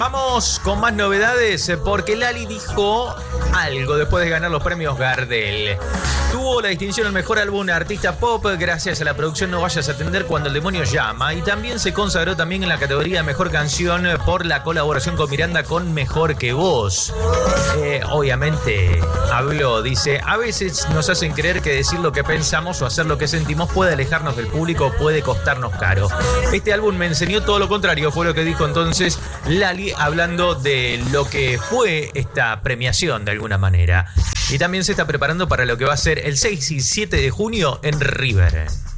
Vamos con más novedades porque Lali dijo algo después de ganar los premios Gardel. Tuvo la distinción al mejor álbum artista pop gracias a la producción No Vayas a Atender Cuando el Demonio Llama, y también se consagró también en la categoría Mejor Canción por la colaboración con Miranda con Mejor que Vos. Obviamente dice, a veces nos hacen creer que decir lo que pensamos o hacer lo que sentimos puede alejarnos del público, puede costarnos caro. Este álbum me enseñó todo lo contrario, fue lo que dijo entonces Lali, hablando de lo que fue esta premiación de alguna manera. Y también se está preparando para lo que va a ser el 6 y 7 de junio en River.